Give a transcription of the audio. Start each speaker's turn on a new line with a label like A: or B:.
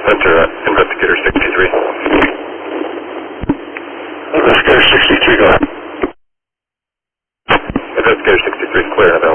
A: Enter Investigator 63.
B: Investigator 63, go ahead.
A: Investigator 63 is clear.